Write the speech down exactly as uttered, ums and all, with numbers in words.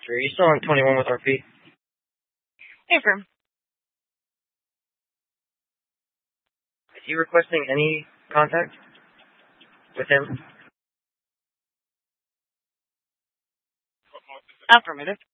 Are you still on twenty-one with R P? Hey, Firm. Is he requesting any contact with him? Affirmative.